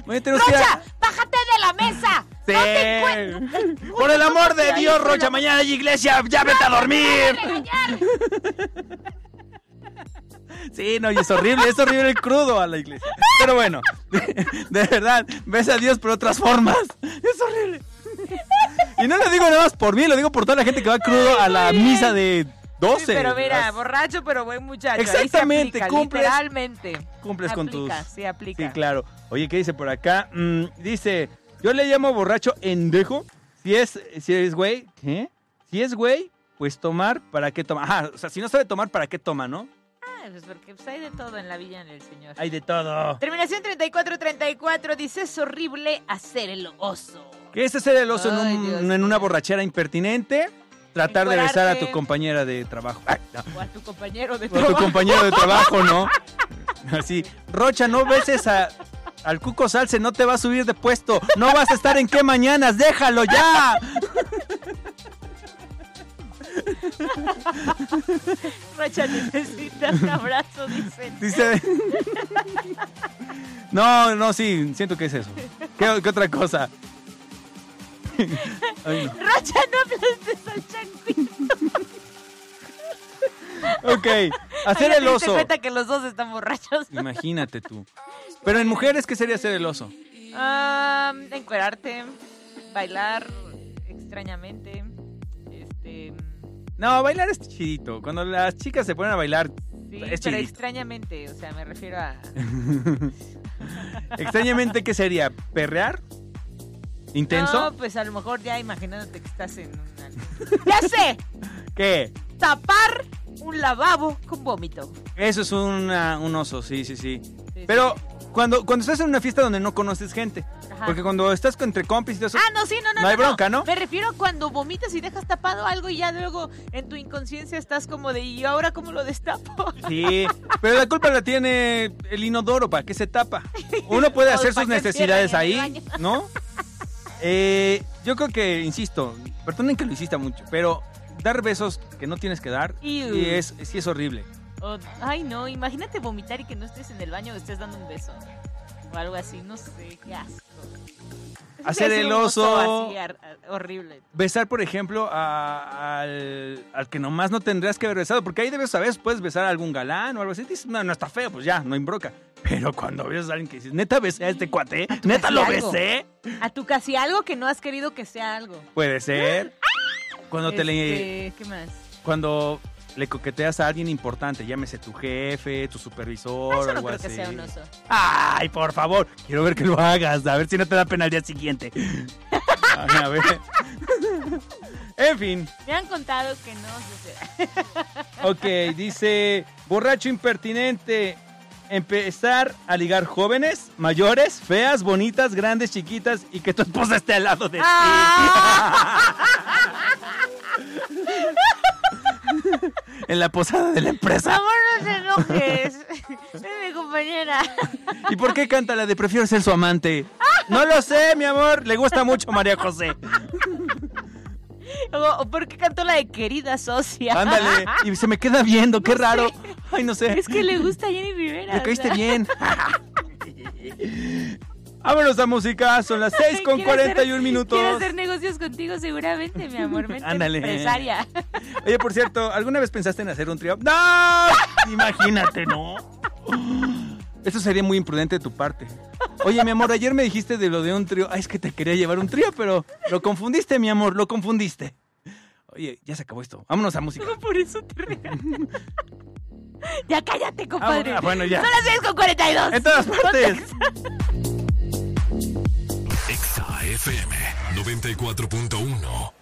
¡Rocha, bájate de la mesa! Sí. ¡No te encuentro! Por el amor de Dios, Rocha, mañana hay iglesia, ya vete a dormir. Sí, no, y es horrible el crudo a la iglesia. Pero bueno, de verdad, ves a Dios por otras formas. Es horrible. Y no lo digo nada más por mí, lo digo por toda la gente que va crudo a la misa de 12. Sí, pero mira, borracho, pero buen muchacho. Exactamente, aplica, cumples. Literalmente. Cumples con tus... Sí, aplica. Sí, claro. Oye, ¿qué dice por acá? Dice, yo le llamo borracho endejo. Si es güey, ¿qué? Si es güey, pues tomar, ¿para qué toma? Ajá, o sea, si no sabe tomar, ¿para qué toma, no? Pues porque hay de todo en la villa del Señor. Hay de todo. Terminación 3434 dice, es horrible hacer el oso. ¿Qué es hacer el oso en una borrachera impertinente? Tratar de besar a tu compañera de trabajo. Ay, no. O a tu compañero de trabajo. O a tu compañero de trabajo, ¿no? Así, Rocha, no beses al Cuco Salce, no te va a subir de puesto. No vas a estar en qué mañanas, déjalo ya. Rocha necesita un abrazo, dicen. Dice. No, sí, siento que es eso. ¿Qué otra cosa? Ay, no. Rocha, no aplastes al chancuito. Ok, hacer el oso. ¿Te cuenta que los dos están borrachos? Imagínate tú. Pero en mujeres, ¿qué sería hacer el oso? Encuerarte, bailar extrañamente. No, bailar es chidito. Cuando las chicas se ponen a bailar, sí, es pero chidito. extrañamente, o sea, me refiero a... Extrañamente, ¿qué sería? ¿Perrear? ¿Intenso? No, pues a lo mejor ya imaginándote que estás en una... ¡Ya sé! ¿Qué? Tapar un lavabo con vómito. Eso es un oso, sí. Pero cuando estás en una fiesta donde no conoces gente. Ajá. Porque cuando estás entre compis y todo eso... No hay bronca, ¿no? Me refiero a cuando vomitas y dejas tapado algo y ya luego en tu inconsciencia estás como de ¿y ahora cómo lo destapo? Sí, pero la culpa la tiene el inodoro, ¿para qué se tapa? Uno puede hacer sus necesidades ahí, ¿no? Yo creo que, insisto, perdonen que lo insista mucho, pero dar besos que no tienes que dar sí es horrible. Ay, no, imagínate vomitar y que no estés en el baño o estés dando un beso. O algo así, no sé, qué asco. Hacer el oso. Así, horrible. Besar, por ejemplo, al que nomás no tendrías que haber besado. Porque ahí debes saber, puedes besar a algún galán o algo así. Dices, no está feo, pues ya, no hay bronca. Pero cuando besas a alguien que dices, ¿neta besé a este cuate? ¿Neta lo besé? A tu casi algo que no has querido que sea algo. Puede ser. Cuando ¿qué más? Cuando le coqueteas a alguien importante, llámese tu jefe, tu supervisor o algo así. Eso no creo que sea un oso. Ay, por favor, quiero ver que lo hagas, a ver si no te da pena al día siguiente. A ver. En fin. Me han contado que no suceda. Ok, dice, borracho impertinente, empezar a ligar jóvenes, mayores, feas, bonitas, grandes, chiquitas y que tu esposa esté al lado de ti. En la posada de la empresa. Amor, no te enojes. Es mi compañera. ¿Y por qué canta la de prefiero ser su amante? No lo sé, mi amor. Le gusta mucho María José. ¿O por qué cantó la de querida socia? Ándale. Y se me queda viendo. Qué raro. Ay, no sé. Es que le gusta a Jenny Rivera. Le caíste bien. Vámonos a música, son las 6:41. Quiero hacer negocios contigo seguramente, mi amor. Ándale. Empresaria. Oye, por cierto, ¿alguna vez pensaste en hacer un trío? ¡No! Imagínate, ¿no? Eso sería muy imprudente de tu parte. Oye, mi amor, ayer me dijiste de lo de un trío. Ay, es que te quería llevar un trío, pero lo confundiste, mi amor, lo confundiste. Oye, ya se acabó esto. Vámonos a música. No, por eso te regaño. Ya cállate, compadre. Bueno, ya. Son las 6:42. En todas partes. Exa FM 94.1